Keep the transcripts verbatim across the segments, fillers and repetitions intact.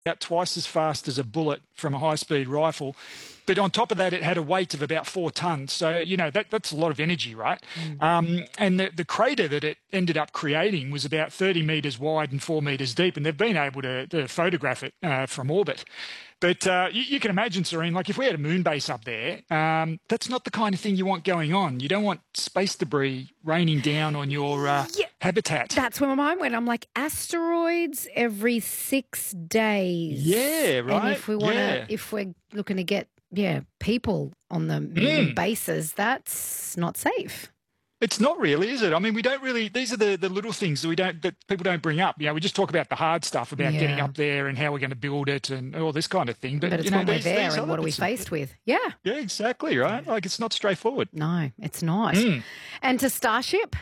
about twice as fast as a bullet from a high-speed rifle. But on top of that, it had a weight of about four tons. So, you know, that, that's a lot of energy, right? Mm. Um, and the, the crater that it ended up creating was about thirty metres wide and four metres deep. And they've been able to, to photograph it uh, from orbit. But uh, you, you can imagine, Serene, like if we had a moon base up there, um, that's not the kind of thing you want going on. You don't want space debris raining down on your uh, yeah, habitat. That's where my mind went. I'm like, asteroids every six days. Yeah, right. And if we want to, yeah. if we're looking to get, yeah, people on the mm. bases, that's not safe. It's not really, is it? I mean, we don't really, these are the, the little things that we don't, that people don't bring up. You know, we just talk about the hard stuff about yeah. getting up there and how we're going to build it and all this kind of thing. But, but it's you know, when we're these, there these and what are we faced with? Yeah. Yeah, exactly, right? Like it's not straightforward. No, it's not. Mm. And to Starship?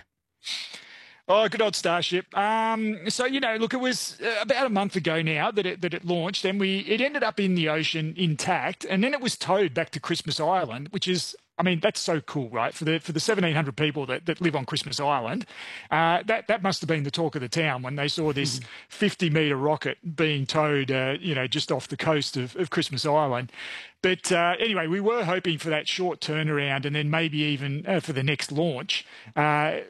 Oh, good old Starship. Um, so, you know, look, it was about a month ago now that it, that it launched and we it ended up in the ocean intact and then it was towed back to Christmas Island, which is, I mean, that's so cool, right? For the for the seventeen hundred people that, that live on Christmas Island, uh, that, that must have been the talk of the town when they saw this fifty-metre rocket being towed, uh, you know, just off the coast of, of Christmas Island. But uh, anyway, we were hoping for that short turnaround and then maybe even uh, for the next launch. Uh,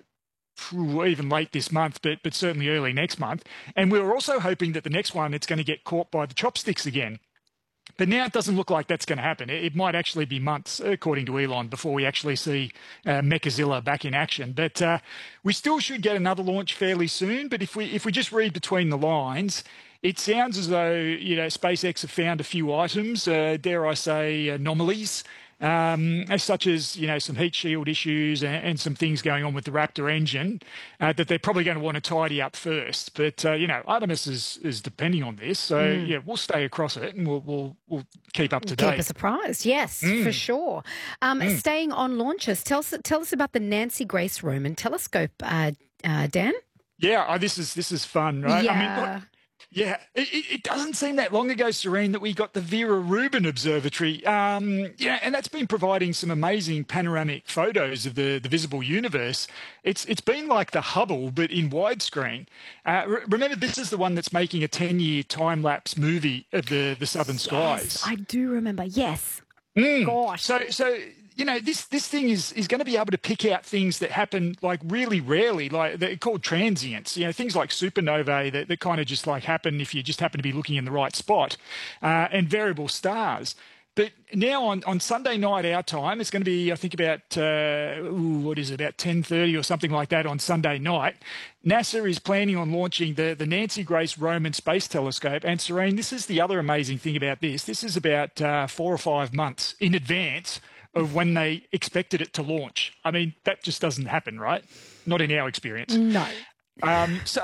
even late this month, but but certainly early next month. And we were also hoping that the next one, it's going to get caught by the chopsticks again. But now it doesn't look like that's going to happen. It, it might actually be months, according to Elon, before we actually see uh, Mechazilla back in action. But uh, we still should get another launch fairly soon. But if we if we just read between the lines, it sounds as though, you know, SpaceX have found a few items, uh, dare I say, anomalies. Um, as such as, you know, some heat shield issues and, and some things going on with the Raptor engine uh, that they're probably going to want to tidy up first. But, uh, you know, Artemis is, is depending on this. So, mm. yeah, we'll stay across it and we'll we'll, we'll keep up to date. Keep us apprised, yes, mm. for sure. Um, mm. Staying on launches, tell us, tell us about the Nancy Grace Roman telescope, uh, uh, Dan. Yeah, oh, this is this is fun, right? Yeah. I mean, look, Yeah, it, it doesn't seem that long ago, Serene, that we got the Vera Rubin Observatory. Um, yeah, and that's been providing some amazing panoramic photos of the, the visible universe. It's it's been like the Hubble, but in widescreen. Uh, re- remember, this is the one that's making a ten-year time-lapse movie of the, the southern yes, skies. I do remember, yes. Mm. Gosh. So, so you know, this this thing is is going to be able to pick out things that happen like really rarely, like they're called transients. You know, things like supernovae that, that kind of just like happen if you just happen to be looking in the right spot, uh, and variable stars. But now on, on Sunday night our time, it's going to be, I think, about, uh, ooh, what is it, about ten thirty or something like that on Sunday night. NASA is planning on launching the, the Nancy Grace Roman Space Telescope. And, Serene, this is the other amazing thing about this. This is about uh, four or five months in advance of when they expected it to launch. I mean, that just doesn't happen, right? Not in our experience. No. Um, so,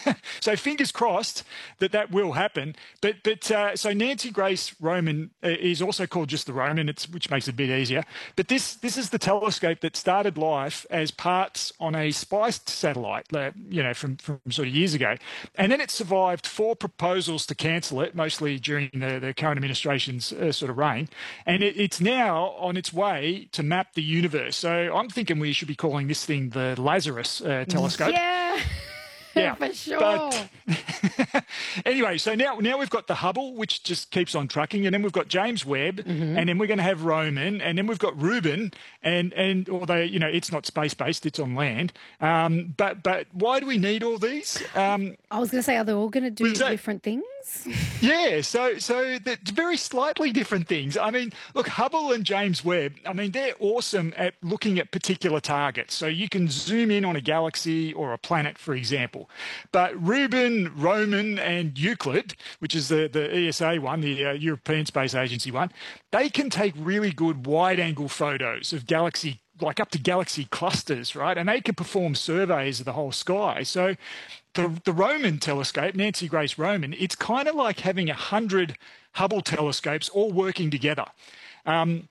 so fingers crossed that that will happen. But but uh, so Nancy Grace Roman is also called just the Roman, it's, which makes it a bit easier. But this this is the telescope that started life as parts on a spiced satellite, you know, from from sort of years ago, and then it survived four proposals to cancel it, mostly during the, the current administration's uh, sort of reign, and it, it's now on its way to map the universe. So I'm thinking we should be calling this thing the Lazarus uh, telescope. Yeah. Yeah, for sure. But anyway, so now now we've got the Hubble, which just keeps on trucking, and then we've got James Webb, mm-hmm. and then we're going to have Roman, and then we've got Rubin, and and although you know it's not space based, it's on land. Um, but but why do we need all these? Um, I was going to say, are they all going to do that, different things? Yeah, so so they're very slightly different things. I mean, look, Hubble and James Webb, I mean, they're awesome at looking at particular targets. So you can zoom in on a galaxy or a planet, for example. But Rubin, Roman, and Euclid, which is the, the E S A one, the uh, European Space Agency one, they can take really good wide-angle photos of galaxy, like up to galaxy clusters, right? And they can perform surveys of the whole sky. So the, the Roman telescope, Nancy Grace Roman, it's kind of like having a hundred Hubble telescopes all working together. Um,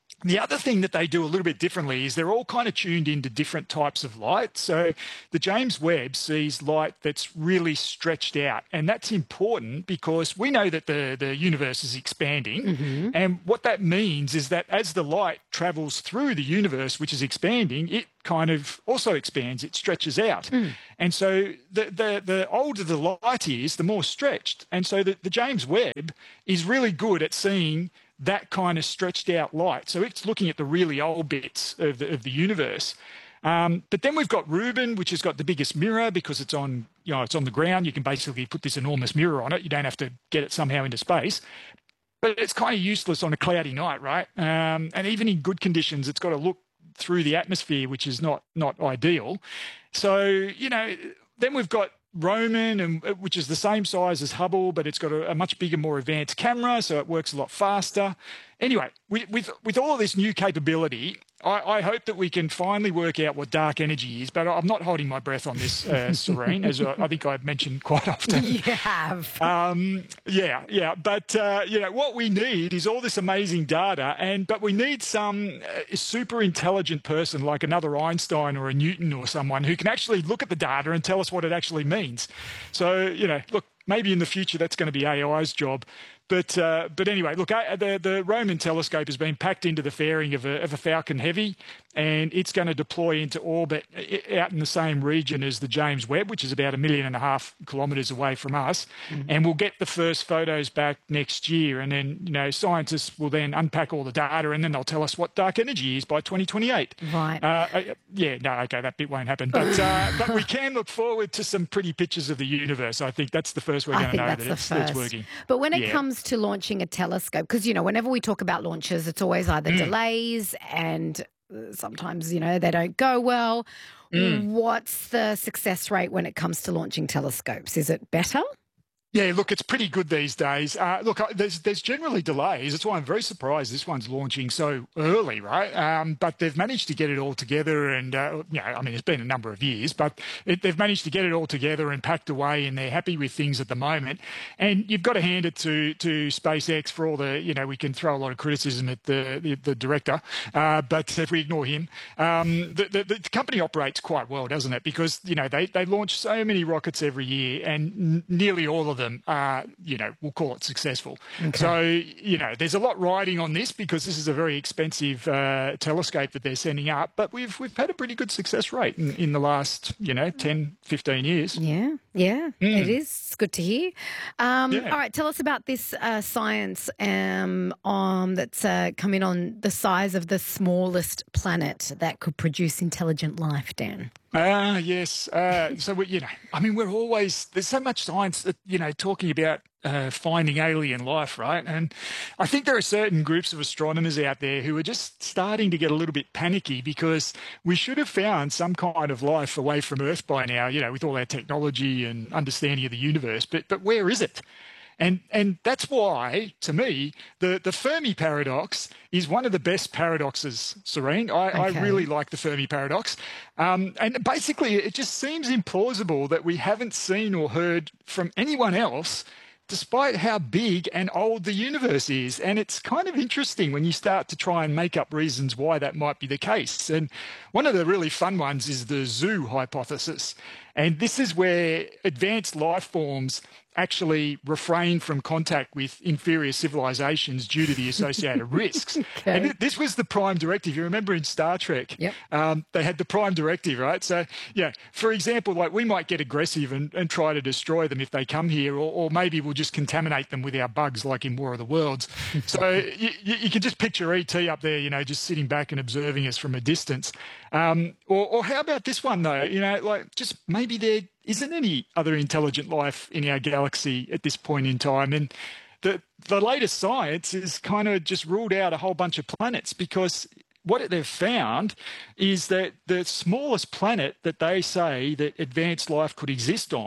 The other thing that they do a little bit differently is they're all kind of tuned into different types of light. So the James Webb sees light that's really stretched out. And that's important because we know that the, the universe is expanding. Mm-hmm. And what that means is that as the light travels through the universe, which is expanding, it kind of also expands, it stretches out. Mm. And so the, the, the older the light is, the more stretched. And so the, the James Webb is really good at seeing that kind of stretched out light. So it's looking at the really old bits of the, of the universe. Um, but then we've got Rubin, which has got the biggest mirror because it's on, you know, it's on the ground. You can basically put this enormous mirror on it. You don't have to get it somehow into space. But it's kind of useless on a cloudy night, right? Um, and even in good conditions, it's got to look through the atmosphere, which is not not ideal. So, you know, then we've got Roman, and which is the same size as Hubble, but it's got a, a much bigger, more advanced camera, so it works a lot faster. Anyway, with with, with all of this new capability, I, I hope that we can finally work out what dark energy is, but I'm not holding my breath on this, uh, Serene, as I, I think I've mentioned quite often. You have. Um, yeah, yeah. But, uh, you know, what we need is all this amazing data, and but we need some uh, super intelligent person like another Einstein or a Newton or someone who can actually look at the data and tell us what it actually means. So, you know, look, maybe in the future that's going to be A I's job. But uh, but anyway, look, uh, the the Roman telescope has been packed into the fairing of a, of a Falcon Heavy, and it's going to deploy into orbit out in the same region as the James Webb, which is about a million and a half kilometres away from us. Mm-hmm. And we'll get the first photos back next year, and then you know scientists will then unpack all the data, and then they'll tell us what dark energy is by twenty twenty-eight. Right. Uh, yeah. No. Okay. That bit won't happen. But uh, but we can look forward to some pretty pictures of the universe. I think that's the first we're going to know that it's, it's working. But when it yeah. comes to launching a telescope, because, you know, whenever we talk about launches, it's always either mm. delays and sometimes, you know, they don't go well. Mm. What's the success rate when it comes to launching telescopes? Is it better? Yeah, look, it's pretty good these days. Uh, look, there's there's generally delays. That's why I'm very surprised this one's launching so early, right? Um, but they've managed to get it all together, and uh, you know, I mean, it's been a number of years, but it, they've managed to get it all together and packed away, and they're happy with things at the moment. And you've got to hand it to to SpaceX for all the, you know, we can throw a lot of criticism at the the, the director, uh, but if we ignore him, um, the, the the company operates quite well, doesn't it? Because you know they they launch so many rockets every year, and n- nearly all of them are, you know, we'll call it successful. Okay. So, you know, there's a lot riding on this because this is a very expensive uh, telescope that they're sending up, but we've we've had a pretty good success rate in, in the last, you know, ten, fifteen years. Yeah, yeah, mm. it is. It's good to hear. Um, yeah. All right, tell us about this uh, science um, um, that's uh, coming on the size of the smallest planet that could produce intelligent life, Dan. Ah, uh, yes. Uh, so, we, you know, I mean, we're always, there's so much science that, you know, talking about uh, finding alien life, right? And I think there are certain groups of astronomers out there who are just starting to get a little bit panicky because we should have found some kind of life away from Earth by now, you know, with all our technology and understanding of the universe. But, but where is it? And and that's why, to me, the, the Fermi paradox is one of the best paradoxes, Serene. I, okay. I really like the Fermi paradox. Um, and basically, it just seems implausible that we haven't seen or heard from anyone else despite how big and old the universe is. And it's kind of interesting when you start to try and make up reasons why that might be the case. And one of the really fun ones is the zoo hypothesis. And this is where advanced life forms actually refrain from contact with inferior civilizations due to the associated risks. Okay. And this was the prime directive. You remember in Star Trek, yep. um, they had the prime directive, right? So, yeah, for example, like we might get aggressive and, and try to destroy them if they come here, or, or maybe we'll just contaminate them with our bugs like in War of the Worlds. So you, you can just picture E T up there, you know, just sitting back and observing us from a distance. Um, or, or how about this one, though? You know, like just maybe there isn't any other intelligent life in our galaxy at this point in time. And the the latest science is kind of just ruled out a whole bunch of planets because what they've found is that the smallest planet that they say that advanced life could exist on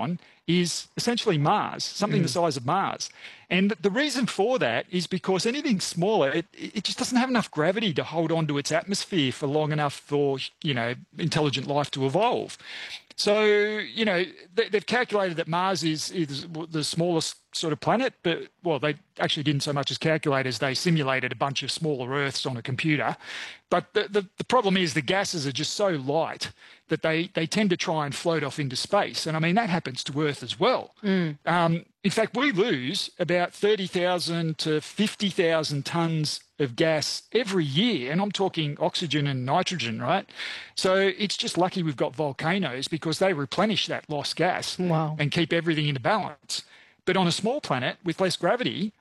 is essentially Mars, something mm. the size of Mars. And the reason for that is because anything smaller, it, it just doesn't have enough gravity to hold on to its atmosphere for long enough for, you know, intelligent life to evolve. So, you know, they, they've calculated that Mars is, is the smallest sort of planet, but, well, they actually didn't so much as calculate as they simulated a bunch of smaller Earths on a computer. But the, the, the problem is the gases are just so light that they, they tend to try and float off into space. And, I mean, that happens to Earth as well. Mm. Um, in fact, we lose about thirty thousand to fifty thousand tonnes of gas every year, and I'm talking oxygen and nitrogen, right? So it's just lucky we've got volcanoes because they replenish that lost gas wow. and keep everything in balance. But on a small planet with less gravity,